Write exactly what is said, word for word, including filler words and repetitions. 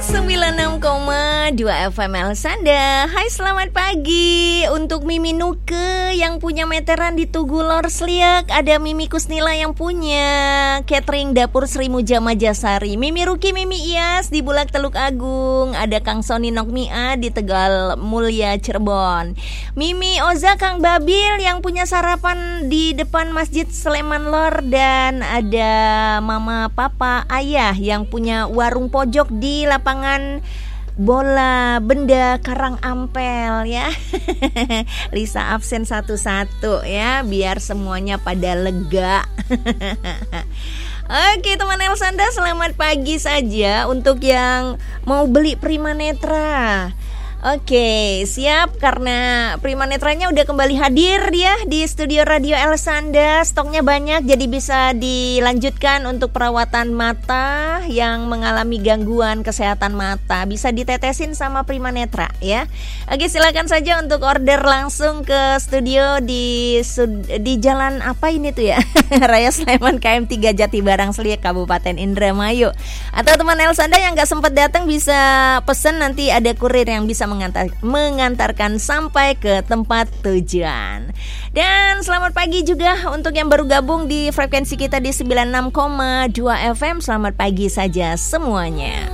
sembilan puluh enam koma dua F M Elsanda. Hai, selamat pagi untuk Mimi Nuke yang punya meteran di Tugu Lor Sliak. Ada Mimi Kusnila yang punya catering Dapur Sri Muja Majasari. Mimi Ruki, Mimi Iyas di Bulak Teluk Agung. Ada Kang Soni Nokmia di Tegal Mulia Cirebon. Mimi Oza Kang Babil yang punya sarapan di depan Masjid Sleman Lor. Dan ada Mama Papa Ayah yang punya warung pojok di lapangan bola benda Karang Ampel ya. Lisa absen satu-satu ya, biar semuanya pada lega. Oke teman Elsanda, selamat pagi saja untuk yang mau beli Prima Netra. Oke, siap karena Prima Netranya udah kembali hadir ya di studio Radio Elsanda. Stoknya banyak jadi bisa dilanjutkan untuk perawatan mata yang mengalami gangguan kesehatan mata. Bisa ditetesin sama Prima Netra ya. Oke, silakan saja untuk order langsung ke studio di di jalan apa ini tuh ya? Raya Sleman K M tiga Jatibarang Sliak Kabupaten Indramayu. Atau teman Elsanda yang gak sempat datang bisa pesen, nanti ada kurir yang bisa mengantar, mengantarkan sampai ke tempat tujuan. Dan selamat pagi juga untuk yang baru gabung di frekuensi kita di sembilan puluh enam koma dua F M. Selamat pagi saja semuanya.